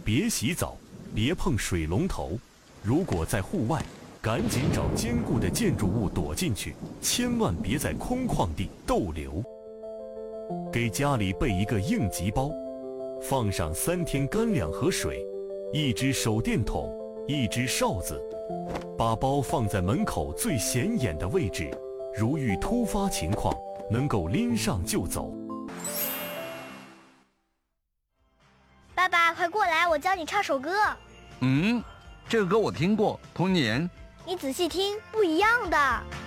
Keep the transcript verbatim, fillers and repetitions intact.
别洗澡，别碰水龙头。如果在户外，赶紧找坚固的建筑物躲进去，千万别在空旷地逗留。给家里备一个应急包，放上三天干粮和水，一只手电筒，一只哨子，把包放在门口最显眼的位置，如遇突发情况，能够拎上就走。 爸爸，快过来，我教你唱首歌。 嗯，这个歌我听过，童年。 你仔细听，不一样的。